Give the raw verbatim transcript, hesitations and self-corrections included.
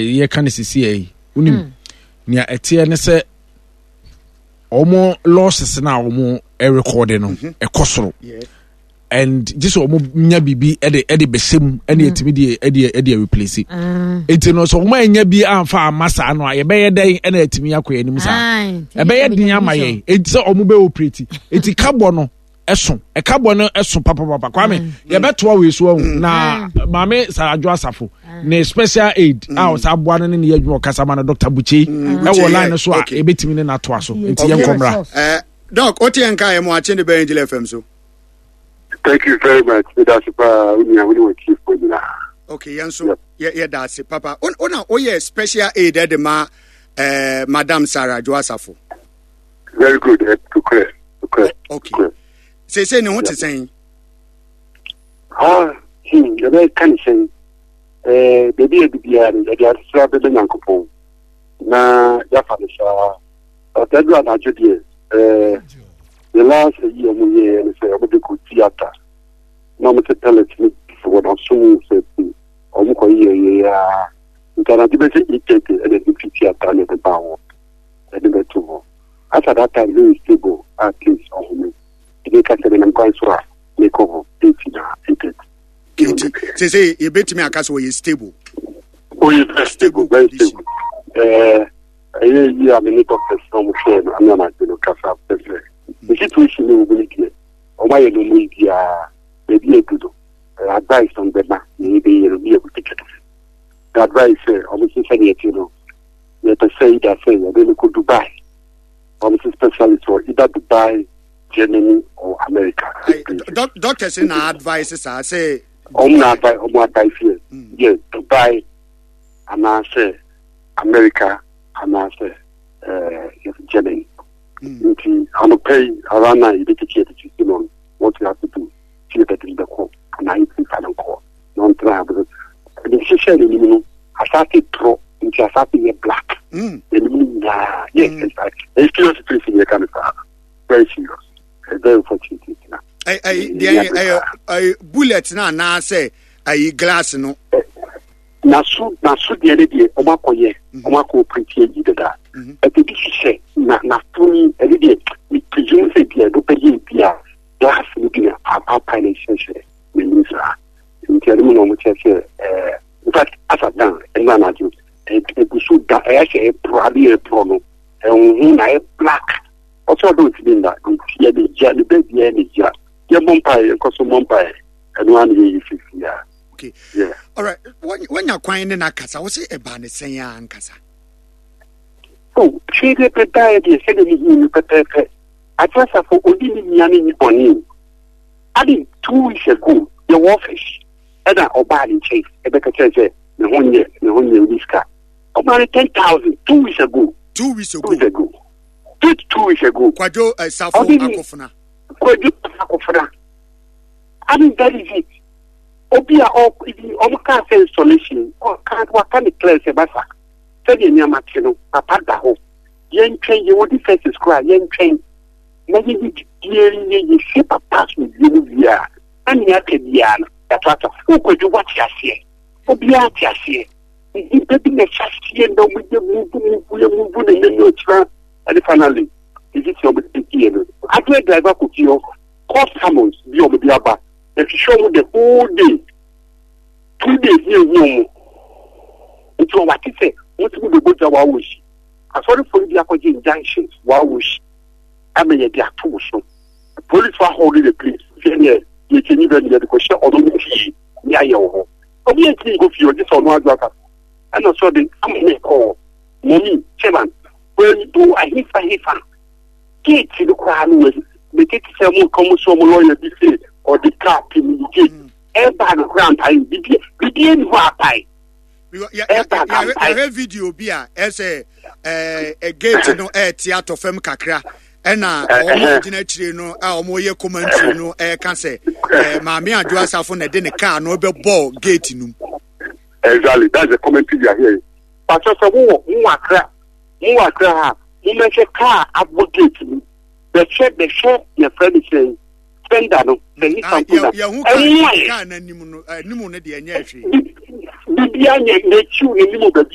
ye kan sisi e unim nia etie ne se omo losses na omo e record no e kosoro and just omo nya bibi e de e de besem e na etimi de e de e de replace enti no so omo nya bi amfa amasa no ye be ye den e na etimi akoye anim sa e be ye din amaye enti so omo be operate enti carbon no eso e carbon no eso papa papa kwame ye beto we so na mame Sarajo Asafo ne special aid ah sa boa no ne ye adwo kasama na Doctor Buchi e wo line so a e betimi ne na to aso enti ye nkomra eh doc otienka e mo ache ne be Angel F M so. Thank you very much. That's uh we are really chief for you. Okay, yanso yeah yeah that's it papa. On on oh yeah special aid at the ma eh Madam Sarajo Asafo. Very good. To clear. To clear. Okay. Say say no what to say. Ah, hmm, the way can say eh baby baby and they are strap the Yankopon. Na ya fa sha. O tedro anajo die. Eh the last year we and say about the theater. No me tell it for what I'm so say. O mo ko ye ya. Ntana di be say it and the theater and the power. And the two. After that time very stable at least on me. They can say I'm going to make over eighty na eighty. Say say you bet me akaso we stable. Oh, you very stable, very stable. Eh, eh, you have many doctors from share. I'm not going to casa. The situation is really clear. O my no media, maybe a good advice on the back. Maybe you'll be able to get it. The advice, obviously, you know, let us say that say they go to Dubai. Obviously, specialist for either Dubai, Germany or America. I, doc, doctors in our advices are say I'm not by I'm not by fear. Yes, Dubai and I say America and I say uh Germany. Mm. I'm pay around nine the ticket to you know what you have to do. See that in the court and I think I don't call. Non try because the social you know I started pro into starting black. Mm. Yeah, yes, mm. Exactly. It's serious situation you can very serious. Very unfortunate. I I the I bullet na na say I glass no. Na so na so de ne de o makoye o mako print ye da. E be bi hye na na tuni e de we presume say dia do pe ye bia glass ni bia papa pine hye me ni sa. Nti mo no mo che eh in fact asa dan e na na ju e e so da e hye probably e pro no e hu na e black. Also do it in that ye de ja de be ye de ja. Ye monpai ko so monpai e no an ye fifi ya. Okay. Yeah. All right. When when you're crying in a casa, what's it about? Saying and casa. Oh, she did prepare the second prepare. I just have for only Yanni Boni. I think two weeks ago, the warfish, Edna Obani Chase, Rebecca Chase, the one year, the one year Whisker. About ten thousand, two weeks ago. Two weeks ago. Two weeks ago. Two, two weeks ago. Quadro, a Safo Akofana. Quadro Akofana. I mean, that is it. Obia or Omaka installation or can't what can declare Sebasa. Tell you near Matino, Papa Daho. Yen train, you want the first is cry, yen train. Maybe you ship a pass with you here. And you can be an attacker. Who could you watch us here? Obia here. He's betting a chassis and don't with the move, move, move, and then you try. And finally, is it your mistake? I do a driver could you call summons beyond the Biaba. If you show me the whole day, two days near home, it's what it says. What's the good job? I wish. I saw for the Aqua injunctions. Wow, wish. I mean, they are too so. The police were holding the place. You can even get the question, although you near your home. Obviously, go for your this or no other. And also, the company call Mommy, Chairman. When you do a hit for hit, get to the crowd with the get to say more common some lawyer this day. Or the car in the gate. Everybody ground I begin what I I have video beer as a a gate no air theater fem kakra and uh originally no our more commentary no air can say Mammy and Joasa from the car no be ball gate no. Exactly, that's the commentary you are hearing. But just a war, more crap, more crap, you make a car up what gate. The check the share your friend is saying. No, then something. Yeah, who can? I nimu no, nimu no de anya hwe. Bibia nya na chu nimu